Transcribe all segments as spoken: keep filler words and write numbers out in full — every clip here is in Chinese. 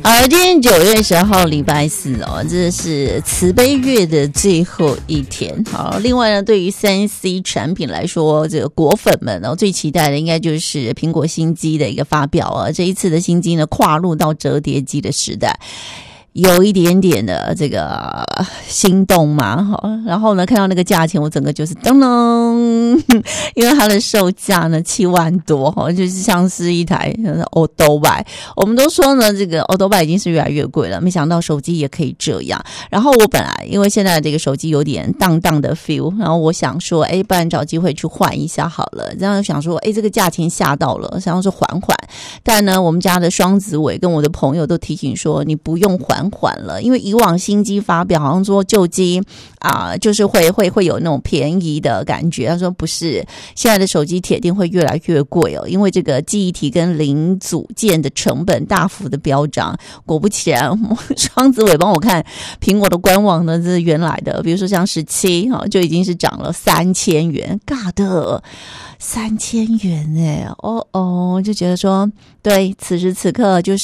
好，今天九月十号礼拜四哦，这是慈悲月的最后一天。好，另外呢，对于三 C 产品来说，这个果粉们哦最期待的应该就是苹果新机的一个发表啊。这一次的新机呢，跨入到折叠机的时代。有一点点的这个心动嘛，然后呢看到那个价钱我整个就是噔噔，因为它的售价呢七万多，就是像是一台欧兜拜。我们都说呢这个欧兜拜已经是越来越贵了，没想到手机也可以这样。然后我本来因为现在这个手机有点荡荡的 feel， 然后我想说诶不然找机会去换一下好了，这样想说诶这个价钱下到了，想要说缓缓。但呢我们家的双子伟跟我的朋友都提醒说你不用缓缓了，因为以往新机发表好像说旧机啊、呃，就是会会会有那种便宜的感觉。他说不是，现在的手机铁定会越来越贵哦，因为这个记忆体跟零组件的成本大幅的飙涨。果不其然，双子伟帮我看苹果的官网呢，这是原来的，比如说像十七哈，就已经是涨了三千元，尬的三千元哎，哦哦，就觉得说，对，此时此刻就是。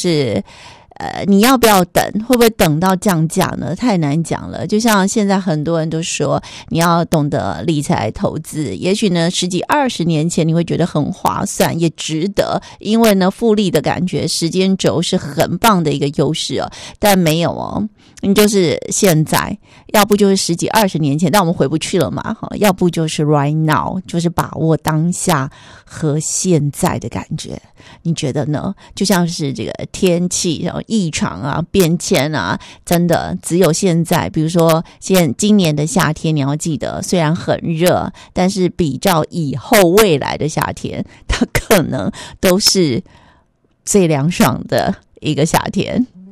呃，你要不要等？会不会等到降价呢？太难讲了。就像现在很多人都说，你要懂得理财投资。也许呢，十几二十年前你会觉得很划算，也值得，因为呢，复利的感觉，时间轴是很棒的一个优势哦。但没有哦，你就是现在，要不就是十几二十年前，但我们回不去了嘛。要不就是 right now， 就是把握当下和现在的感觉。你觉得呢？就像是这个天气，然后异常啊、变迁啊，真的只有现在。比如说，现今年的夏天，你要记得，虽然很热，但是比照以后未来的夏天，它可能都是最凉爽的一个夏天。